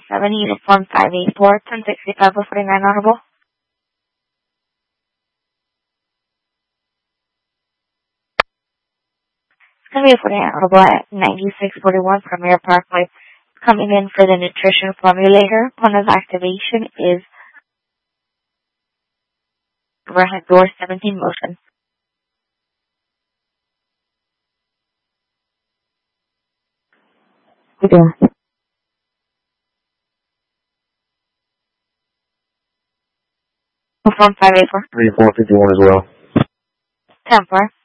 7, Uniform 584, 1065 or 49 Audible. It's going to be a 49 Audible at 9641 Premier Parkway. Coming in for the nutrition formulator. Point of activation is overhead door 17 motion. Yeah. Uniform 584. 3451 as well. 10-4.